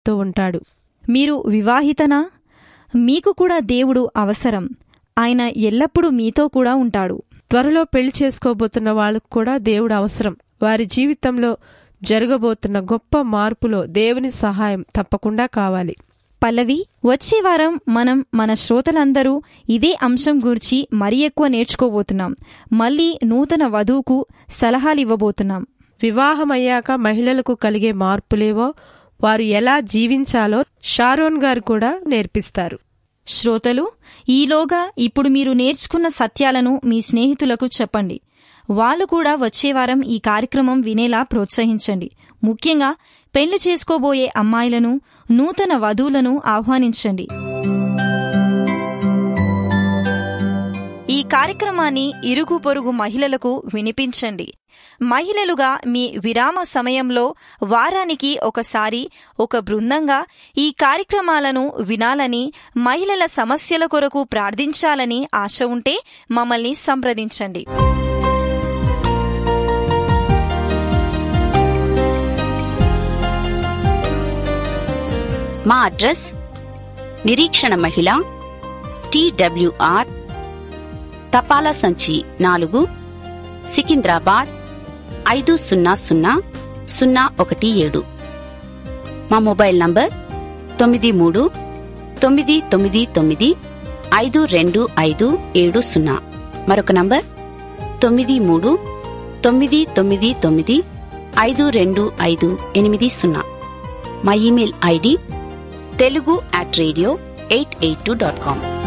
తో ఉంటాడు. మీరు వివాహితనా? మీకు కూడా దేవుడు అవసరం. ఆయన ఎల్లప్పుడూ మీతో కూడా ఉంటాడు. త్వరలో పెళ్లి చేసుకోబోతున్న వాళ్ళకు కూడా దేవుడు అవసరం. వారి జీవితంలో జరగబోతున్న గొప్ప మార్పులో దేవుని సహాయం తప్పకుండా కావాలి. పల్లవి, వచ్చే వారం మనం మన శ్రోతలందరూ ఇదే అంశం గురించి మరి ఎక్కువ నేర్చుకోబోతున్నాం. మళ్ళీ నూతన వధువుకు సలహాలివ్వబోతున్నాం. వివాహమయ్యాక మహిళలకు కలిగే మార్పులేవో, వారు ఎలా జీవించాలో షారోన్ గారు కూడా నేర్పిస్తారు. శ్రోతలు, ఈలోగా ఇప్పుడు మీరు నేర్చుకున్న సత్యాలను మీ స్నేహితులకు చెప్పండి. వాళ్ళు కూడా వచ్చే వారం ఈ కార్యక్రమం వినేలా ప్రోత్సహించండి. ముఖ్యంగా పెళ్లి చేసుకోబోయే అమ్మాయిలను, నూతన వధువులను ఆహ్వానించండి. ఈ కార్యక్రమాన్ని ఇరుగు పొరుగు మహిళలకు వినిపించండి. మహిళలుగా మీ విరామ సమయంలో వారానికి ఒకసారి ఒక బృందంగా ఈ కార్యక్రమాలను వినాలని, మహిళల సమస్యల కొరకు ప్రార్థించాలని ఆశ ఉంటే మమ్మల్ని సంప్రదించండి. మా అడ్రస్ నిరీక్షణ మహిళ, TWR, తపాలా సంచి 4, సికింద్రాబాద్ 500017. మా మొబైల్ నంబర్ 9399952570. మరొక నంబర్ 9399952580. మా ఇమెయిల్ ID telugu@radio882.com.